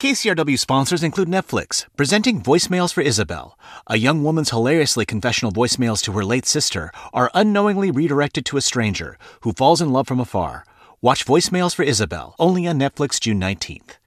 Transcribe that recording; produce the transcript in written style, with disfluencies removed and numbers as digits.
KCRW sponsors include Netflix, presenting Voicemails for Isabel. A young woman's hilariously confessional voicemails to her late sister are unknowingly redirected to a stranger who falls in love from afar. Watch Voicemails for Isabel, only on Netflix June 19th.